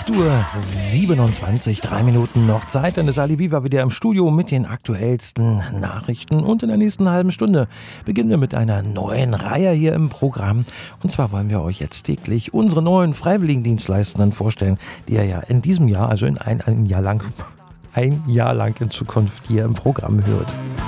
8:27 Uhr, 3 Minuten noch Zeit. Dann ist Ali Viva wieder im Studio mit den aktuellsten Nachrichten. Und in der nächsten halben Stunde beginnen wir mit einer neuen Reihe hier im Programm. Und zwar wollen wir euch jetzt täglich unsere neuen Freiwilligendienstleistenden vorstellen, die ihr ja in diesem Jahr, also in ein Jahr lang in Zukunft hier im Programm hört.